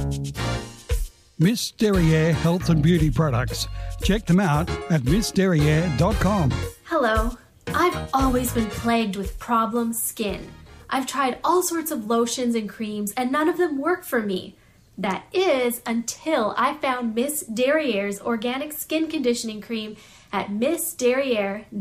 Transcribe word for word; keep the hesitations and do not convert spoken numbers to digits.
Miss Derriere Health and Beauty Products. Check them out at miss derriere dot com. Hello. I've always been plagued with problem skin. I've tried all sorts of lotions and creams and none of them work for me. That is until I found Miss Derriere's organic skin conditioning cream at miss derriere